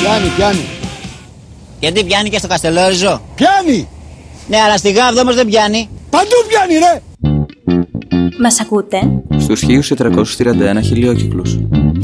Πιάνει. Γιατί πιάνει και στο Καστελόριζο? Πιάνει! Ναι, αλλά στη Γάβδο όμως δεν πιάνει. Παντού πιάνει, ρε! Μας ακούτε? Στους 1431 χιλιόκυκλους.